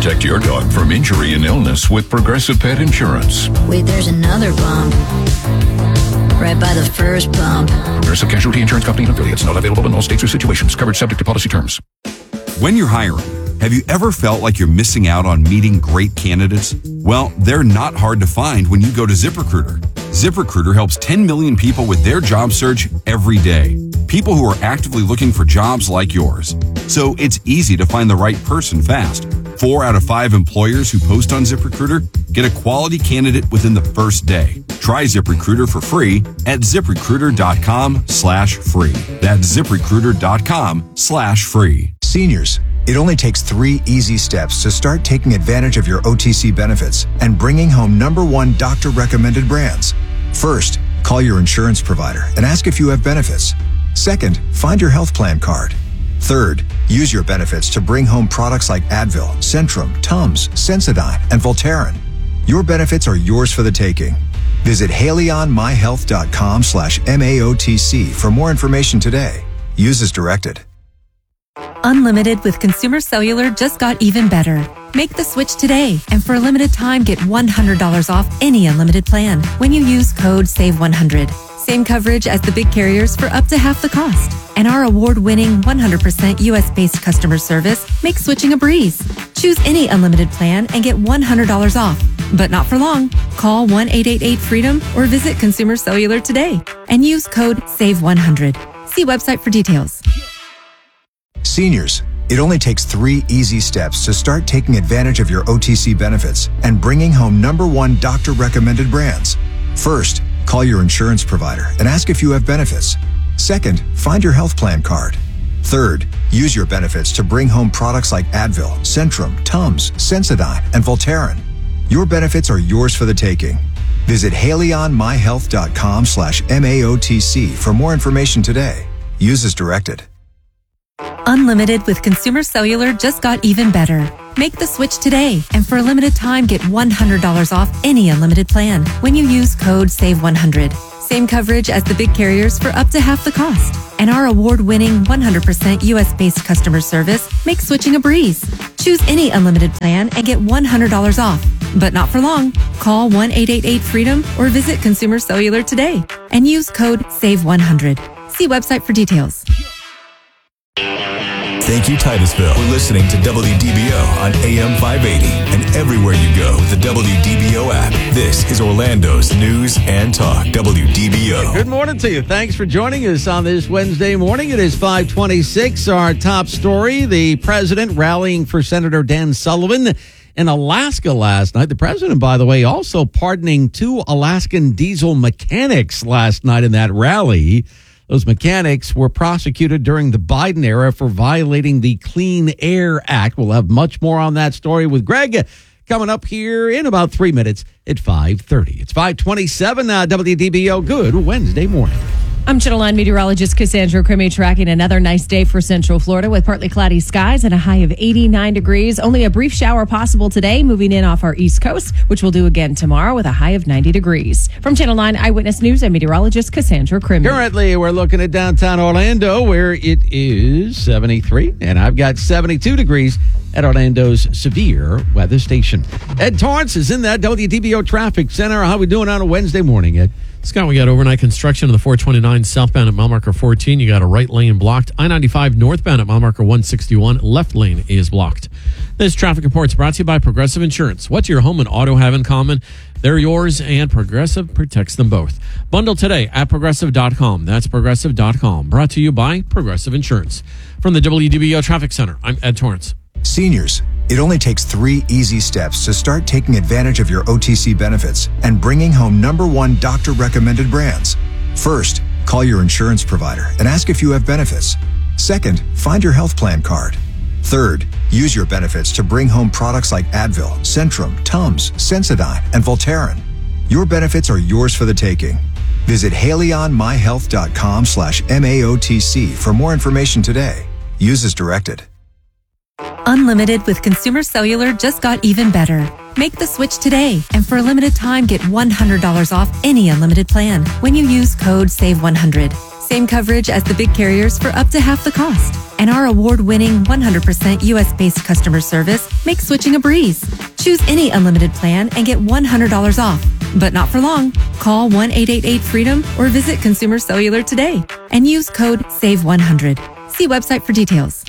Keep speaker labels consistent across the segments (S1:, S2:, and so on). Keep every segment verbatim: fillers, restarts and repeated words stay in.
S1: Protect your dog from injury and illness with Progressive Pet Insurance.
S2: Wait, there's another bump. Right by the first bump.
S1: Progressive Casualty Insurance Company and affiliates. Not available in all states or situations. Coverage subject to policy terms.
S3: When you're hiring, have you ever felt like you're missing out on meeting great candidates? Well, they're not hard to find when you go to ZipRecruiter. ZipRecruiter helps ten million people with their job search every day. People who are actively looking for jobs like yours. So it's easy to find the right person fast. Four out of five employers who post on ZipRecruiter get a quality candidate within the first day. Try ZipRecruiter for free at ZipRecruiter.com slash free. That's ZipRecruiter.com slash free.
S4: Seniors, it only takes three easy steps to start taking advantage of your O T C benefits and bringing home number one doctor-recommended brands. First, call your insurance provider and ask if you have benefits. Second, find your health plan card. Third, use your benefits to bring home products like Advil, Centrum, Tums, Sensodyne, and Voltaren. Your benefits are yours for the taking. Visit HaleyOnMyHealth.com slash MAOTC for more information today. Use as directed.
S5: Unlimited with Consumer Cellular just got even better. Make the switch today, and for a limited time, get one hundred dollars off any unlimited plan when you use code save one hundred. Same coverage as the big carriers for up to half the cost. And our award-winning one hundred percent U S-based customer service makes switching a breeze. Choose any unlimited plan and get one hundred dollars off. But not for long. Call one eight eight eight freedom or visit Consumer Cellular today and use code save one hundred. See website for details.
S4: Seniors, it only takes three easy steps to start taking advantage of your O T C benefits and bringing home number one doctor-recommended brands. First, call your insurance provider and ask if you have benefits. Second, find your health plan card. Third, use your benefits to bring home products like Advil, Centrum, Tums, Sensodyne, and Voltaren. Your benefits are yours for the taking. Visit HaleyOnMyHealth.com slash MAOTC for more information today. Use as directed.
S5: Unlimited with Consumer Cellular just got even better. Make the switch today, and for a limited time, get one hundred dollars off any unlimited plan when you use code save one hundred. Same coverage as the big carriers for up to half the cost. And our award-winning one hundred percent U S-based customer service makes switching a breeze. Choose any unlimited plan and get one hundred dollars off. But not for long. Call one eight eight eight freedom or visit Consumer Cellular today and use code save one hundred. See website for details.
S6: Thank you, Titusville, for listening to W D B O on A M five eighty and everywhere you go with the W D B O app. This is Orlando's News and Talk, W D B O.
S7: Good morning to you. Thanks for joining us on this Wednesday morning. It is five twenty-six. Our top story, the president rallying for Senator Dan Sullivan in Alaska last night. The president, by the way, also pardoning two Alaskan diesel mechanics last night in that rally. Those mechanics were prosecuted during the Biden era for violating the Clean Air Act. We'll have much more on that story with Greg coming up here in about three minutes at five thirty. It's five twenty-seven, uh, W D B O. Good Wednesday morning.
S8: I'm Channel nine meteorologist Cassandra Crimmy, tracking another nice day for Central Florida with partly cloudy skies and a high of eighty-nine degrees. Only a brief shower possible today, moving in off our east coast, which we'll do again tomorrow with a high of ninety degrees. From Channel nine Eyewitness News, I'm meteorologist Cassandra Crimmy.
S7: Currently, we're looking at downtown Orlando, where it is seventy-three, and I've got seventy-two degrees at Orlando's severe weather station. Ed Torrance is in that W D B O traffic center. How are we doing on a Wednesday morning, Ed?
S9: Scott, we got overnight construction on the four twenty-nine southbound at mile marker fourteen. You got a right lane blocked. I ninety-five northbound at mile marker one sixty-one. Left lane is blocked. This traffic report is brought to you by Progressive Insurance. What your home and auto have in common? They're yours, and Progressive protects them both. Bundle today at progressive dot com. That's progressive dot com. Brought to you by Progressive Insurance. From the W D B O Traffic Center, I'm Ed Torrance.
S4: Seniors, it only takes three easy steps to start taking advantage of your O T C benefits and bringing home number one doctor-recommended brands. First, call your insurance provider and ask if you have benefits. Second, find your health plan card. Third, use your benefits to bring home products like Advil, Centrum, Tums, Sensodyne, and Voltaren. Your benefits are yours for the taking. Visit HaleyOnMyHealth.com slash MAOTC for more information today. Use as directed.
S5: Unlimited with Consumer Cellular just got even better. Make the switch today, and for a limited time, get one hundred dollars off any unlimited plan when you use code save one hundred. Same coverage as the big carriers for up to half the cost. And our award-winning one hundred percent U S-based customer service makes switching a breeze. Choose any unlimited plan and get one hundred dollars off. But not for long. Call one eight eight eight freedom or visit Consumer Cellular today and use code save one hundred. See website for details.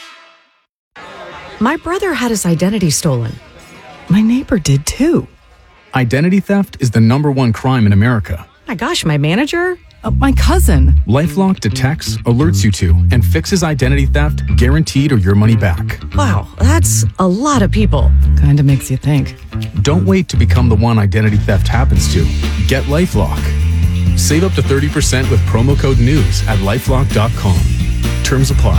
S10: My brother had his identity stolen. My neighbor did too.
S11: Identity theft is the number one crime in America.
S10: My gosh, my manager? Uh, my cousin.
S11: LifeLock detects, alerts you to, and fixes identity theft guaranteed or your money back.
S10: Wow, that's a lot of people. Kinda makes you think.
S11: Don't wait to become the one identity theft happens to. Get LifeLock. Save up to thirty percent with promo code NEWS at lifelock dot com. Terms apply.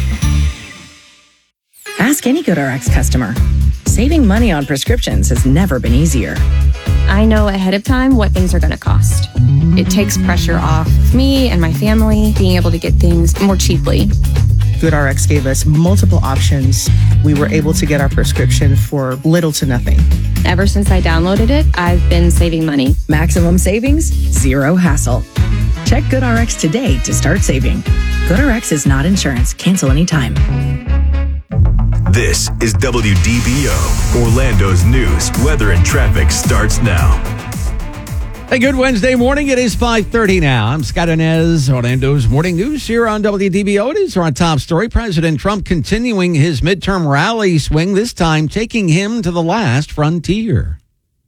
S12: Ask any GoodRx customer. Saving money on prescriptions has never been easier.
S13: I know ahead of time what things are going to cost. It takes pressure off me and my family being able to get things more cheaply.
S14: GoodRx gave us multiple options. We were able to get our prescription for little to nothing.
S13: Ever since I downloaded it, I've been saving money.
S12: Maximum savings, zero hassle. Check GoodRx today to start saving. GoodRx is not insurance. Cancel anytime.
S6: This is W D B O, Orlando's news, weather, and traffic starts now.
S7: Hey, good Wednesday morning. It is five thirty now. I'm Scott Inez, Orlando's morning news here on W D B O. It is our top story. President Trump continuing his midterm rally swing, this time taking him to the last frontier.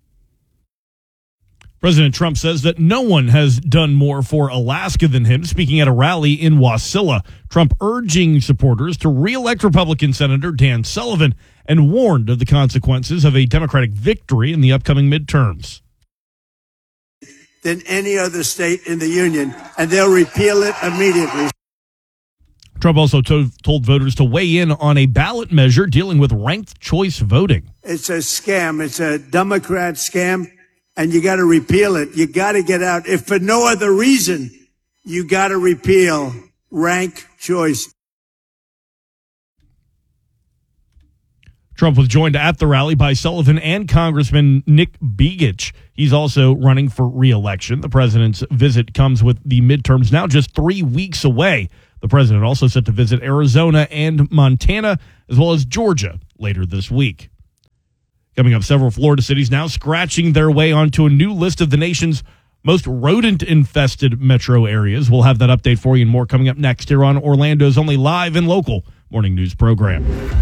S15: President Trump says that no one has done more for Alaska than him, speaking at a rally in Wasilla. Trump urging supporters to re-elect Republican Senator Dan Sullivan and warned of the consequences of a Democratic victory in the upcoming midterms.
S16: Than any other state in the union, and they'll repeal it immediately.
S15: Trump also to- told voters to weigh in on a ballot measure dealing with ranked choice voting.
S16: It's a scam. It's a Democrat scam. And you got to repeal it. You got to get out. If for no other reason, you got to repeal rank choice.
S15: Trump was joined at the rally by Sullivan and Congressman Nick Begich. He's also running for re-election. The president's visit comes with the midterms now just three weeks away. The president also set to visit Arizona and Montana, as well as Georgia, later this week. Coming up, several Florida cities now scratching their way onto a new list of the nation's most rodent-infested metro areas. We'll have that update for you and more coming up next here on Orlando's only live and local morning news program.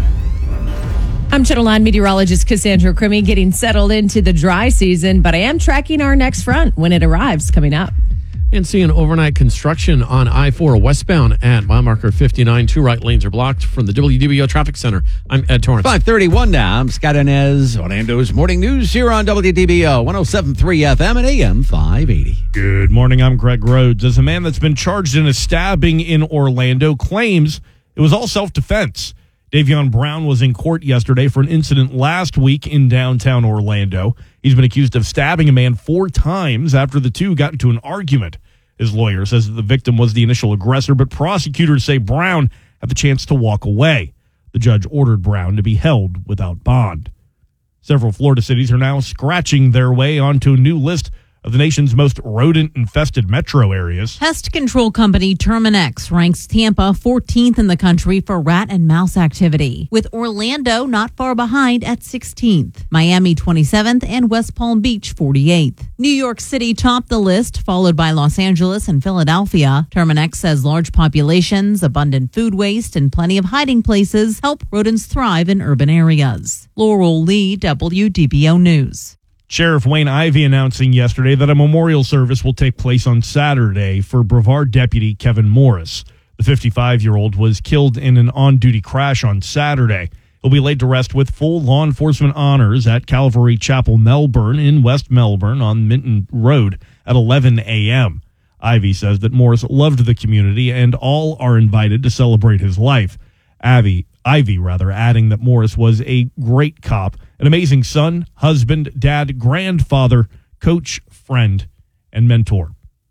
S8: I'm Channel nine meteorologist Cassandra Crimmy, getting settled into the dry season, but I am tracking our next front when it arrives coming up.
S9: And seeing overnight construction on I four westbound at mile marker fifty-nine. Two right lanes are blocked from the W D B O Traffic Center. I'm Ed Torrance.
S7: five thirty-one now. I'm Scott Inez, Orlando's morning news here on W D B O one oh seven point three F M and A M five eighty.
S15: Good morning. I'm Greg Rhodes. As a man that's been charged in a stabbing in Orlando claims it was all self-defense. Davion Brown was in court yesterday for an incident last week in downtown Orlando. He's been accused of stabbing a man four times after the two got into an argument. His lawyer says that the victim was the initial aggressor, but prosecutors say Brown had the chance to walk away. The judge ordered Brown to be held without bond. Several Florida cities are now scratching their way onto a new list of the nation's most rodent-infested metro areas.
S17: Pest control company Terminix ranks Tampa fourteenth in the country for rat and mouse activity, with Orlando not far behind at sixteenth, Miami twenty-seventh, and West Palm Beach forty-eighth. New York City topped the list, followed by Los Angeles and Philadelphia. Terminix says large populations, abundant food waste, and plenty of hiding places help rodents thrive in urban areas. Laurel Lee, W D B O News.
S15: Sheriff Wayne Ivey announcing yesterday that a memorial service will take place on Saturday for Brevard deputy Kevin Morris. The fifty-five-year-old was killed in an on-duty crash on Saturday. He'll be laid to rest with full law enforcement honors at Calvary Chapel, Melbourne, in West Melbourne on Minton Road at eleven a.m. Ivey says that Morris loved the community and all are invited to celebrate his life. Ivey, Ivey, rather, adding that Morris was a great cop, an amazing son, husband, dad, grandfather, coach, friend, and mentor.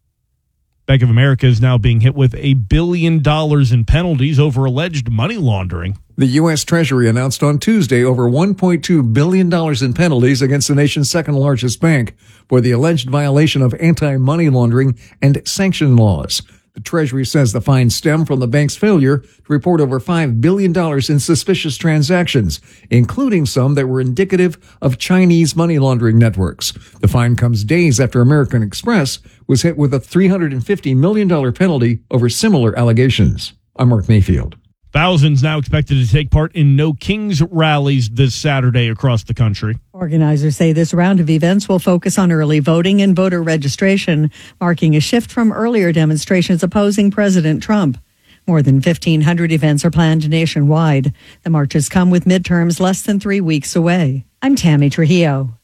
S15: Bank of America is now being hit with a billion dollars in penalties over alleged money laundering.
S18: The U S. Treasury announced on Tuesday over one point two billion dollars in penalties against the nation's second largest bank for the alleged violation of anti-money laundering and sanction laws. The Treasury says the fines stem from the bank's failure to report over five billion dollars in suspicious transactions, including some that were indicative of Chinese money laundering networks. The fine comes days after American Express was hit with a three hundred fifty million dollars penalty over similar allegations. I'm Mark Mayfield.
S15: Thousands now expected to take part in No Kings rallies this Saturday across the country.
S19: Organizers say this round of events will focus on early voting and voter registration, marking a shift from earlier demonstrations opposing President Trump. More than fifteen hundred events are planned nationwide. The marches come with midterms less than three weeks away. I'm Tammy Trujillo.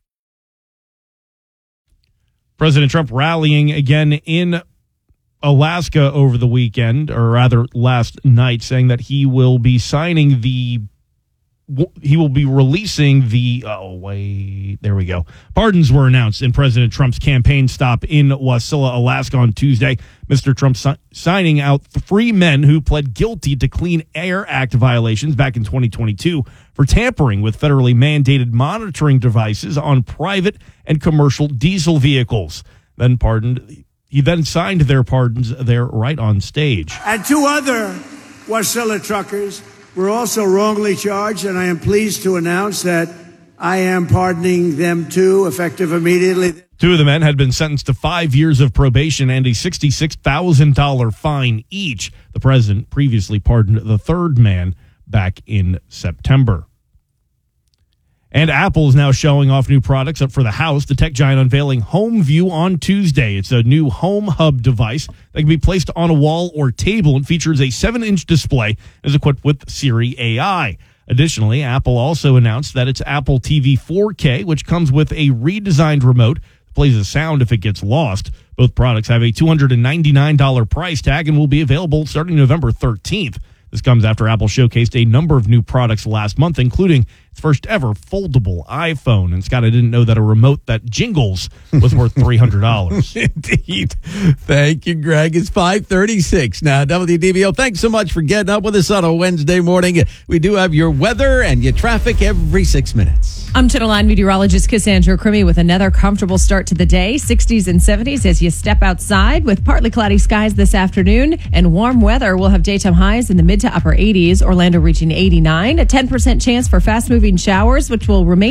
S15: President Trump rallying again in Alaska over the weekend, or rather last night, saying that he will be signing the, he will be releasing the, oh, wait, there we go. Pardons were announced in President Trump's campaign stop in Wasilla, Alaska on Tuesday. Mister Trump si- signing out three men who pled guilty to Clean Air Act violations back in twenty twenty-two for tampering with federally mandated monitoring devices on private and commercial diesel vehicles. Then pardoned He then signed their pardons there right on stage.
S16: And two other Wasilla truckers were also wrongly charged, and I am pleased to announce that I am pardoning them too, effective immediately.
S15: Two of the men had been sentenced to five years of probation and a sixty-six thousand dollars fine each. The president previously pardoned the third man back in September. And Apple is now showing off new products up for the house. The tech giant unveiling HomeView on Tuesday. It's a new home hub device that can be placed on a wall or table and features a seven-inch display and is equipped with Siri A I. Additionally, Apple also announced that its Apple T V four K, which comes with a redesigned remote, plays a sound if it gets lost. Both products have a two hundred ninety-nine dollars price tag and will be available starting November thirteenth. This comes after Apple showcased a number of new products last month, including its first ever foldable iPhone. And Scott, I didn't know that a remote that jingles was worth three hundred dollars.
S7: Indeed. Thank you, Greg. It's five thirty-six now. W D B O, thanks so much for getting up with us on a Wednesday morning. We do have your weather and your traffic every six minutes.
S8: I'm Channel nine meteorologist Cassandra Crimmy with another comfortable start to the day. sixties and seventies as you step outside with partly cloudy skies this afternoon and warm weather. We'll have daytime highs in the mid to upper eighties. Orlando reaching eighty-nine. A ten percent chance for fast-moving showers, which will remain